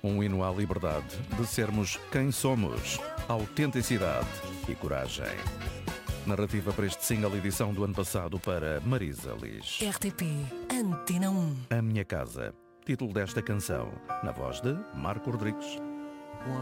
Um hino à liberdade de sermos quem somos, autenticidade e coragem. Narrativa para este single, edição do ano passado para Marisa Liz. RTP Antena 1. A Minha Casa, título desta canção, na voz de Marco Rodrigues.